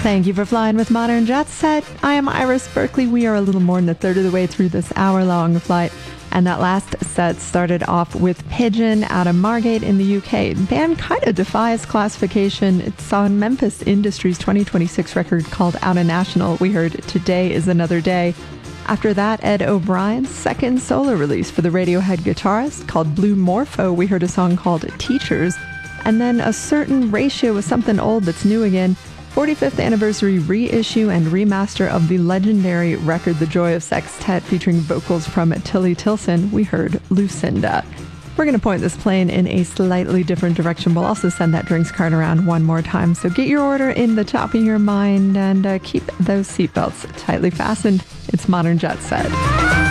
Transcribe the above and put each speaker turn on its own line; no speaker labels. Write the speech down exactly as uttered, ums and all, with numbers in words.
Thank you for flying with Modern Jet Set. I am Iris Berkeley. We are a little more than a third of the way through this hour-long flight. And that last set started off with Pigeon out of Margate in the U K. The band kind of defies classification. It's on Memphis Industries' twenty twenty-six record called Outta National. We heard Today Is Another Day. After that, Ed O'Brien's second solo release for the Radiohead guitarist called Blue Morpho. We heard a song called Teachers. And then A Certain Ratio with something old that's new again. forty-fifth anniversary reissue and remaster of the legendary record The Joy of Sextet featuring vocals from Tilly Tilson. We heard Lucinda. We're going to point this plane in a slightly different direction. We'll also send that drinks cart around one more time. So get your order in the top of your mind and uh, keep those seatbelts tightly fastened. It's Modern Jet Set.